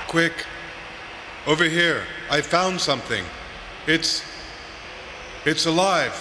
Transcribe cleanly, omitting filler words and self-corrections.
Quick! Over here. I found something. It's alive.